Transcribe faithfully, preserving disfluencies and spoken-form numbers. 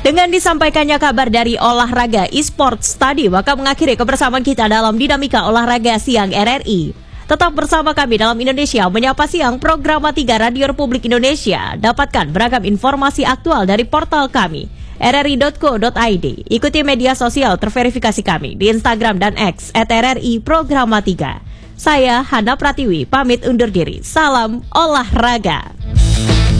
Dengan disampaikannya kabar dari olahraga e-sports tadi, maka mengakhiri kebersamaan kita dalam Dinamika Olahraga Siang R R I. Tetap bersama kami dalam Indonesia Menyapa Siang, program tiga Radio Republik Indonesia. Dapatkan beragam informasi aktual dari portal kami, r r i dot co dot i d. Ikuti media sosial terverifikasi kami di Instagram dan X at R R I Programa tiga. Saya Hana Pratiwi, pamit undur diri. Salam olahraga.